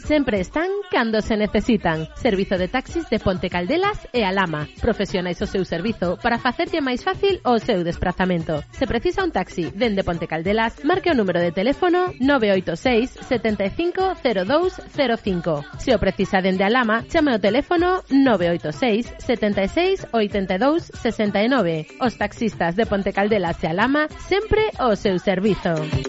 sempre están cando se necesitan. Servizo de taxis de Ponte Caldelas e Alhama. Profesionais o seu servizo para facerlle máis fácil o seu desplazamento. Se precisa un taxi dende Ponte Caldelas, marque o número de teléfono 986 75 02 05. Se o precisa dende Alhama, chame ao teléfono 986 76 82 69. Os taxistas de Ponte Caldelas e Alhama sempre ao seu servizo.